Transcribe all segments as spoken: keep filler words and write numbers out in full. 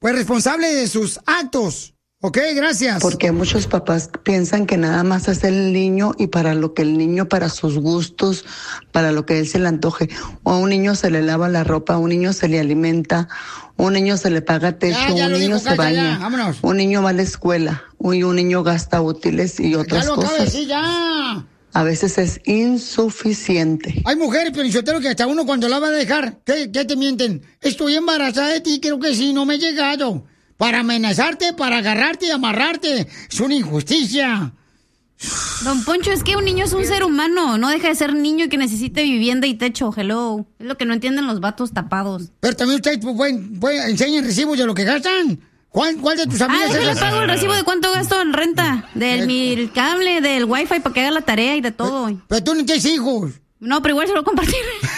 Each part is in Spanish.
pues responsable de sus actos. Ok, gracias. Porque muchos papás piensan que nada más es el niño y para lo que el niño, para sus gustos, para lo que él se le antoje. O a un niño se le lava la ropa, a un niño se le alimenta, a un niño se le paga techo, Ya, ya un lo niño dijo, se Cacha, baña, ya, vámonos. un niño va a la escuela, y un niño gasta útiles y otras Ya lo acabo de cosas. decir, ya. A veces es insuficiente. Hay mujeres, pero que hasta uno cuando la va a dejar, ¿qué, qué te mienten? Estoy embarazada de ti, creo que sí, no me he llegado. Para amenazarte, para agarrarte y amarrarte. Es una injusticia. Don Poncho, es que un niño es un ser humano. No deja de ser niño y que necesite vivienda y techo. Hello. Es lo que no entienden los vatos tapados. Pero también ustedes pueden, pueden, enseñan recibos de lo que gastan. ¿Cuál, cuál de tus amigas? Ah, déjale pago el recibo de cuánto gasto en renta. Del Eh, mi cable, del wifi para que haga la tarea y de todo. Pero, pero tú no tienes hijos. No, pero igual se lo compartiré.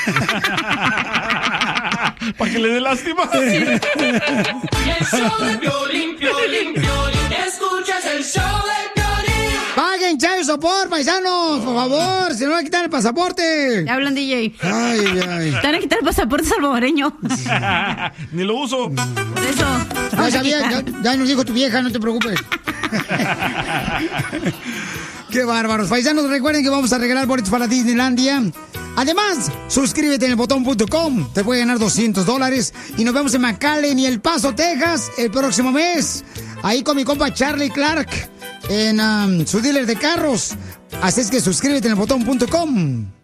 Para que le dé lástima. El show de Piolín, Piolín, Piolín. Escuchas el show de Piolín. Paguen child support, paisanos, por favor. Se nos va a quitar el pasaporte. Ya hablan, D J. Ay, ay. Te van a quitar el pasaporte salvadoreño. Ni lo uso. Por eso. Ya sabía, ya, ya nos dijo tu vieja, no te preocupes. Qué bárbaros. Paisanos, recuerden que vamos a regalar boletos para Disneylandia. Además, suscríbete en el botón punto com. Te puede ganar doscientos dólares. Y nos vemos en McAllen y El Paso, Texas, el próximo mes. Ahí con mi compa Charlie Clark en um, su dealer de carros. Así es que suscríbete en el botón punto com.